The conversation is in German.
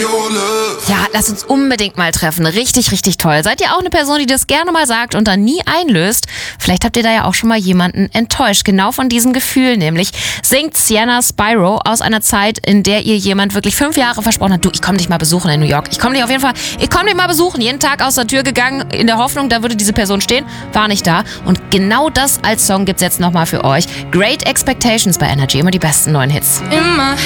Ja, lasst uns unbedingt mal treffen. Richtig, richtig toll. Seid ihr auch eine Person, die das gerne mal sagt und dann nie einlöst? Vielleicht habt ihr da ja auch schon mal jemanden enttäuscht. Genau von diesem Gefühl nämlich singt Sienna Spyro aus einer Zeit, in der ihr jemand wirklich 5 Jahre versprochen hat, du, ich komme dich mal besuchen in New York. Ich komme dich auf jeden Fall, ich komme dich mal besuchen. Jeden Tag aus der Tür gegangen, in der Hoffnung, da würde diese Person stehen. War nicht da. Und genau das als Song gibt's jetzt nochmal für euch. Great Expectations bei Energy. Immer die besten neuen Hits. Immer